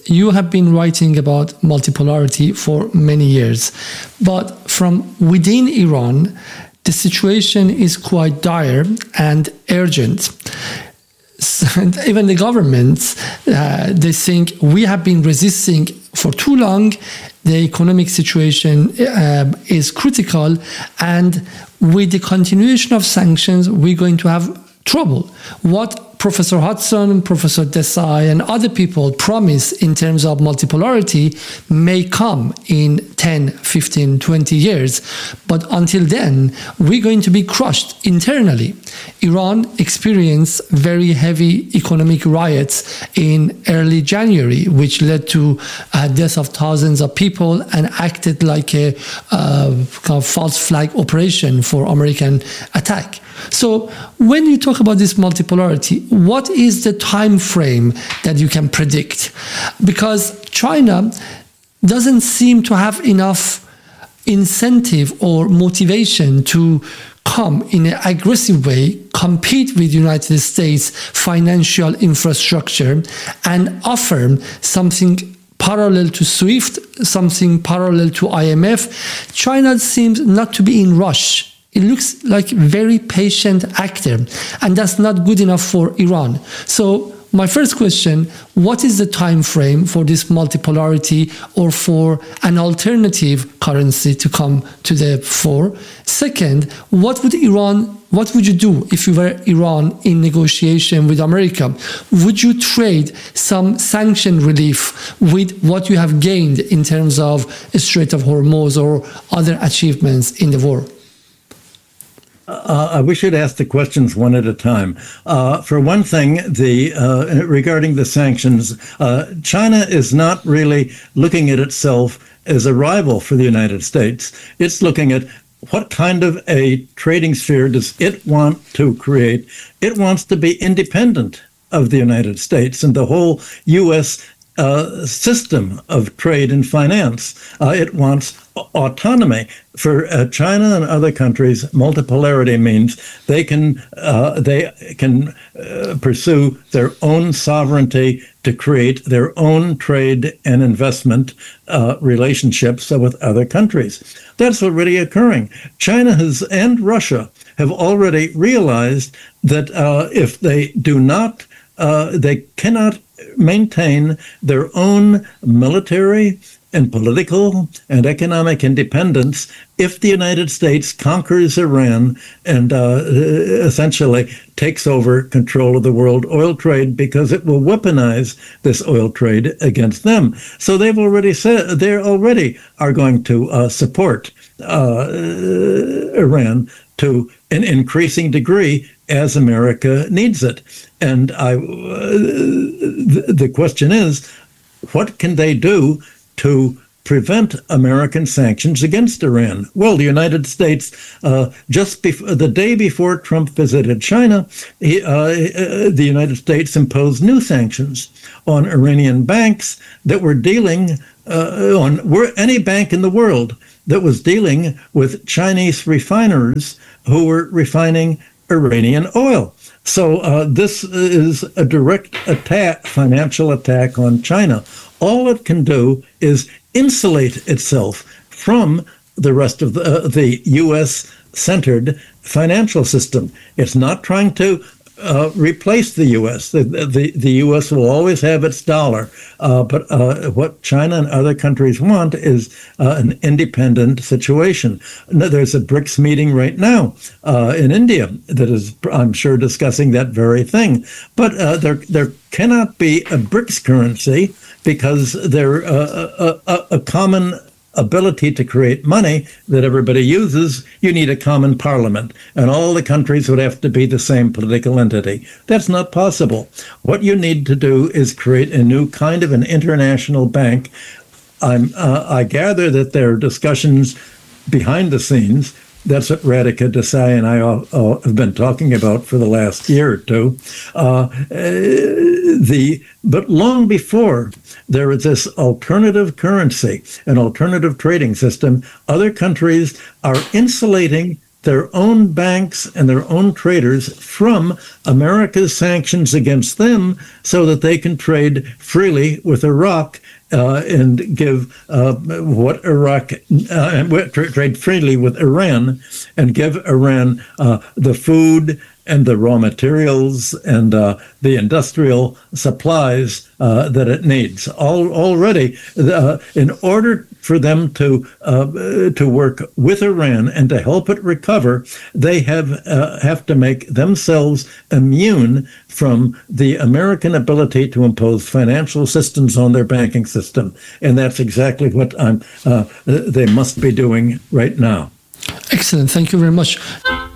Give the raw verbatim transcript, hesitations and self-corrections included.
you have been writing about multipolarity for many years, but from within Iran, the situation is quite dire and urgent. And even the governments, uh, they think we have been resisting for too long. The economic situation uh, is critical, and with the continuation of sanctions, we're going to have trouble. What Professor Hudson, Professor Desai, and other people promise in terms of multipolarity may come in ten, fifteen, twenty years. But until then, we're going to be crushed internally. Iran experienced very heavy economic riots in early January, which led to uh, death of thousands of people and acted like a uh, kind of false flag operation for American attack. So when you talk about this multipolarity, what is the time frame that you can predict? Because China doesn't seem to have enough incentive or motivation to come in an aggressive way, compete with the United States financial infrastructure and offer something parallel to SWIFT, something parallel to I M F. China seems not to be in rush. It looks like a very patient actor, and that's not good enough for Iran. So my first question, what is the time frame for this multipolarity or for an alternative currency to come to the fore? Second, what would Iran, what would you do if you were Iran in negotiation with America? Would you trade some sanction relief with what you have gained in terms of Strait of Hormuz or other achievements in the war? Uh, we should ask the questions one at a time. Uh, for one thing, the uh, regarding the sanctions, uh, China is not really looking at itself as a rival for the United States. It's looking at what kind of a trading sphere does it want to create. It wants to be independent of the United States and the whole U S Uh, system of trade and finance. Uh, it wants autonomy. For uh, China and other countries, multipolarity means they can uh, they can uh, pursue their own sovereignty to create their own trade and investment uh, relationships with other countries. That's already occurring. China has and Russia have already realized that uh, if they do not, uh, they cannot maintain their own military and political and economic independence if the United States conquers Iran and uh, essentially takes over control of the world oil trade, because it will weaponize this oil trade against them. So they've already said they already are going to uh, support uh, Iran to an increasing degree as America needs it. And I, uh, the question is, what can they do to prevent American sanctions against Iran? Well, the United States, uh, just bef- the day before Trump visited China, he, uh, the United States imposed new sanctions on Iranian banks that were dealing uh, on were any bank in the world that was dealing with Chinese refiners who were refining Iranian oil. So uh, this is a direct attack, financial attack on China. All it can do is insulate itself from the rest of the, uh, the U S-centered financial system. It's not trying to uh, replace the U S. The, the, the U S will always have its dollar. Uh, but uh, what China and other countries want is uh, an independent situation. Now, there's a BRICS meeting right now uh, in India that is, I'm sure, discussing that very thing. But uh, there, there cannot be a BRICS currency because they're uh, a, a, a common ability to create money that everybody uses. You need a common parliament, and all the countries would have to be the same political entity. That's not possible. What you need to do is create a new kind of an international bank. I'm, uh, I gather that there are discussions behind the scenes. That's what Radhika Desai and I all, all have been talking about for the last year or two. Uh, the but long before there was this alternative currency, an alternative trading system, other countries are insulating their own banks and their own traders from America's sanctions against them so that they can trade freely with Iraq uh, and give uh, what Iraq, uh, trade freely with Iran and give Iran uh, the food and the raw materials and uh, the industrial supplies uh, that it needs. All, already, uh, in order for them to uh, to work with Iran and to help it recover, they have uh, have to make themselves immune from the American ability to impose financial systems on their banking system, and that's exactly what I'm, uh, they must be doing right now. Excellent. Thank you very much.